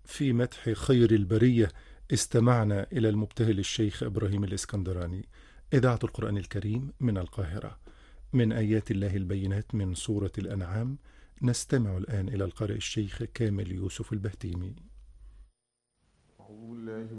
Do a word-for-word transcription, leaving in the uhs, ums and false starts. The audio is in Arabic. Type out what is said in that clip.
في مدح خير البرية استمعنا إلى المبتهل الشيخ إبراهيم الإسكندراني. إذاعة القرآن الكريم من القاهرة. من آيات الله البينات من سورة الأنعام. نستمع الآن إلى القارئ الشيخ كامل يوسف البهتيمي. أعوذ بالله